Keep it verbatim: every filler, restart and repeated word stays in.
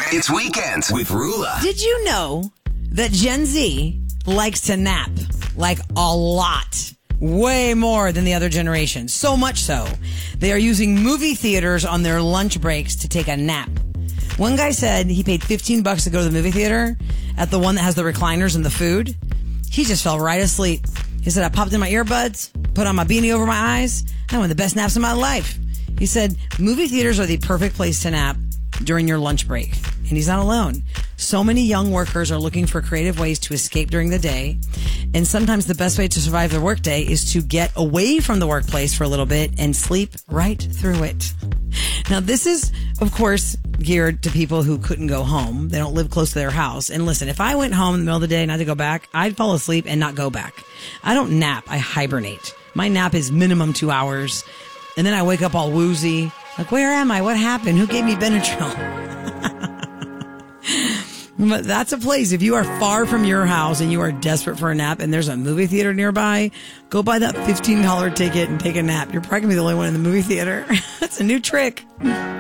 It's Weekends with Rula. Did you know that Gen Z likes to nap? Like a lot. Way more than the other generation. So much so, they are using movie theaters on their lunch breaks to take a nap. One guy said he paid fifteen bucks to go to the movie theater at the one that has the recliners and the food. He just fell right asleep. He said, I popped in my earbuds, put on my beanie over my eyes, and I had one of the best naps of my life. He said, movie theaters are the perfect place to nap during your lunch break. And he's not alone. So many young workers are looking for creative ways to escape during the day. And sometimes the best way to survive their workday is to get away from the workplace for a little bit and sleep right through it. Now, this is, of course, geared to people who couldn't go home. They don't live close to their house. And listen, if I went home in the middle of the day and I had to go back, I'd fall asleep and not go back. I don't nap. I hibernate. My nap is minimum two hours. And then I wake up all woozy. Like, where am I? What happened? Who gave me Benadryl? But that's a place. If you are far from your house and you are desperate for a nap and there's a movie theater nearby, go buy that fifteen dollars ticket and take a nap. You're probably going to be the only one in the movie theater. That's a new trick.